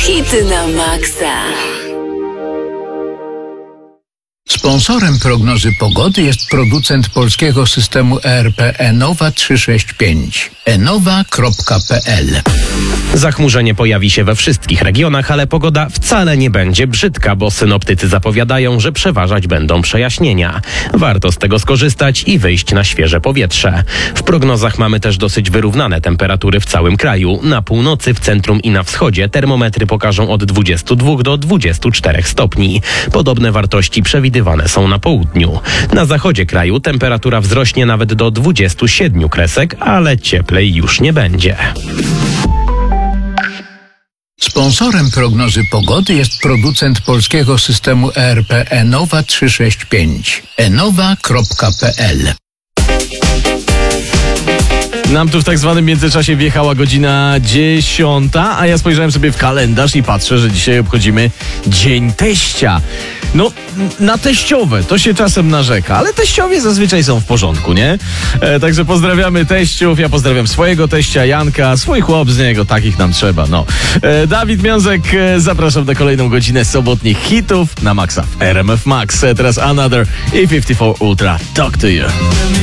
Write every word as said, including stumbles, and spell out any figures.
Hity na maksa. Sponsorem prognozy pogody jest producent polskiego systemu E R P Enowa trzysta sześćdziesiąt pięć. enowa kropka p l. Zachmurzenie pojawi się we wszystkich regionach, ale pogoda wcale nie będzie brzydka, bo synoptycy zapowiadają, że przeważać będą przejaśnienia. Warto z tego skorzystać i wyjść na świeże powietrze. W prognozach mamy też dosyć wyrównane temperatury w całym kraju. Na północy, w centrum i na wschodzie termometry pokażą od dwudziestu dwóch do dwudziestu czterech stopni. Podobne wartości przewidywane są na południu. Na zachodzie kraju temperatura wzrośnie nawet do dwudziestu siedmiu kresek, ale cieplej już nie będzie. Sponsorem prognozy pogody jest producent polskiego systemu E R P Enowa trzysta sześćdziesiąt pięć. enowa kropka p l. Nam tu w tak zwanym międzyczasie wjechała godzina dziesiąta, a ja spojrzałem sobie w kalendarz i patrzę, że dzisiaj obchodzimy Dzień Teścia. No, na teściowe to się czasem narzeka, ale teściowie zazwyczaj są w porządku, nie? E, także pozdrawiamy teściów, ja pozdrawiam swojego teścia Janka, swój chłop z niego, takich nam trzeba, no. E, Dawid Miązek, e, zapraszam na kolejną godzinę sobotnich hitów na Maxa w R M F Max. E, teraz Another i pięćdziesiąt cztery Ultra. Talk to you.